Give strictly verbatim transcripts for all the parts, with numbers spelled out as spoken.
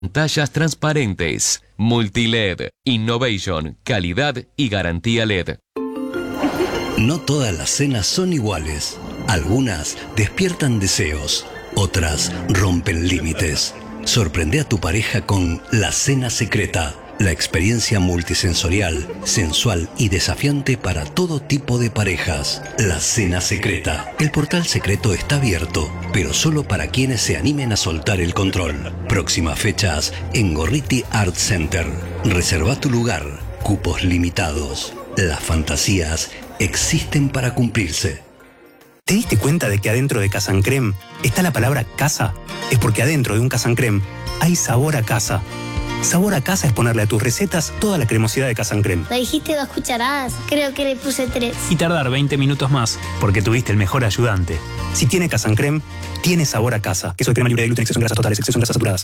Pantallas transparentes, multi-L E D, innovation, calidad y garantía L E D. No todas las cenas son iguales. Algunas despiertan deseos, otras rompen límites. Sorprende a tu pareja con La Cena Secreta, la experiencia multisensorial, sensual y desafiante para todo tipo de parejas. La Cena Secreta. El portal secreto está abierto, pero solo para quienes se animen a soltar el control. Próximas fechas en Gorriti Art Center. Reserva tu lugar. Cupos limitados. Las fantasías existen para cumplirse. ¿Te diste cuenta de que adentro de Casa Crème está la palabra casa? Es porque adentro de un Casa Crème hay sabor a casa. Sabor a casa es ponerle a tus recetas toda la cremosidad de Casa Crème. Me dijiste dos cucharadas, creo que le puse tres. Y tardar veinte minutos más, porque tuviste el mejor ayudante. Si tiene Casa Crème, tiene sabor a casa. Queso de crema libre de gluten, exceso en grasas totales, exceso en grasas saturadas.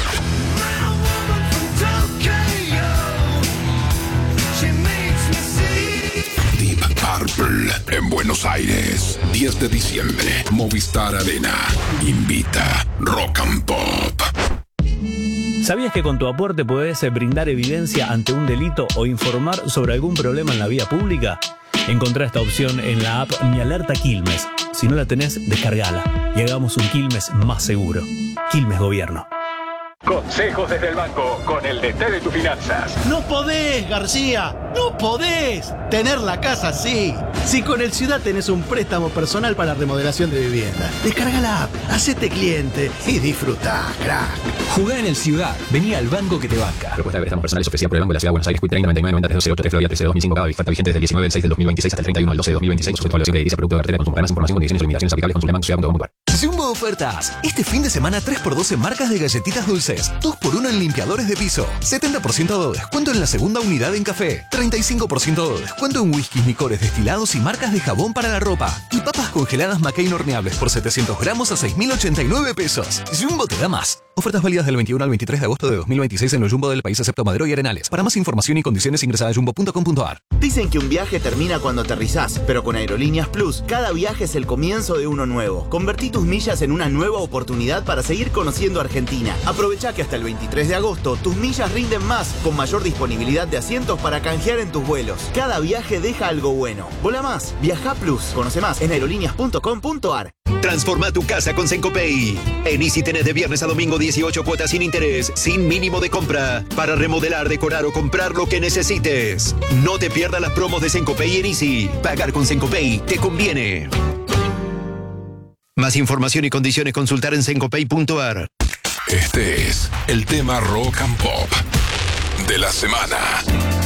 Purple en Buenos Aires, diez de diciembre, Movistar Arena invita Rock and Pop. ¿Sabías que con tu aporte podés brindar evidencia ante un delito o informar sobre algún problema en la vía pública? Encontrá esta opción en la app Mi Alerta Quilmes. Si no la tenés, descargala y hagamos un Quilmes más seguro. Quilmes Gobierno. Consejos desde el banco con el D T de tus finanzas. No podés, García, no podés tener la casa así. Si con el Ciudad tenés un préstamo personal para remodelación de vivienda, descarga la app, hacete cliente y disfrutá, crack. Jugá en el Ciudad, vení al banco que te banca. Propuesta de préstamos personales ofrecida por el Banco de la Ciudad de Buenos Aires, Q treinta noventa y nueve noventa tres cero tres Florida trece dos mil cinco, Cava, Bifata, vigente desde el diecinueve del seis del dos mil veintiséis hasta el treinta y uno del doce del dos mil veintiséis, sujeto a evaluación crediticia, producto de cartera de consumo. Para más información, condiciones y limitaciones aplicables, consulte banco ciudad punto com punto a r. Jumbo Ofertas. Este fin de semana tres por doce marcas de galletitas dulces. dos por uno en limpiadores de piso. setenta por ciento de descuento en la segunda unidad en café. treinta y cinco por ciento de descuento en whiskies, licores destilados y marcas de jabón para la ropa. Y papas congeladas McCain horneables por setecientos gramos a seis mil ochenta y nueve pesos. Jumbo te da más. Ofertas válidas del veintiuno al veintitrés de agosto de dos mil veintiséis en los Jumbo del país excepto Madero y Arenales. Para más información y condiciones ingresa a jumbo punto com punto a r. Dicen que un viaje termina cuando aterrizás, pero con Aerolíneas Plus, cada viaje es el comienzo de uno nuevo. Convertí tus millas en una nueva oportunidad para seguir conociendo Argentina. Aprovecha que hasta el veintitrés de agosto tus millas rinden más, con mayor disponibilidad de asientos para canjear en tus vuelos. Cada viaje deja algo bueno. Vola más, viaja Plus. Conoce más en aerolíneas punto com punto a r. Transforma tu casa con Sencopay. En Easy tenés de viernes a domingo dieciocho cuotas sin interés, sin mínimo de compra, para remodelar, decorar o comprar lo que necesites. No te pierdas las promos de Sencopay en Easy. Pagar con Sencopay te conviene. Más información y condiciones consultar en sencopay punto a r. Este es el tema Rock and Pop de la semana.